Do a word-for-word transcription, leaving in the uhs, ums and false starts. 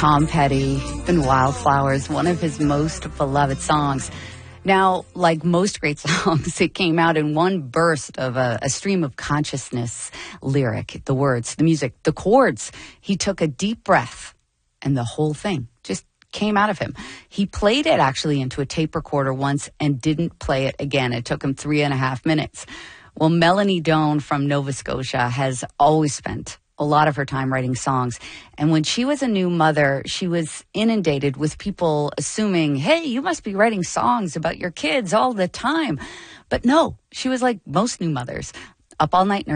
Tom Petty and Wildflowers, one of his most beloved songs. Now, like most great songs, it came out in one burst of a, a stream of consciousness lyric, the words, the music, the chords. He took a deep breath and the whole thing just came out of him. He played it actually into a tape recorder once and didn't play it again. It took him three and a half minutes. Well, Melanie Doan from Nova Scotia has always spent a lot of her time writing songs. And when she was a new mother, she was inundated with people assuming, hey, you must be writing songs about your kids all the time. But no, she was like most new mothers, up all night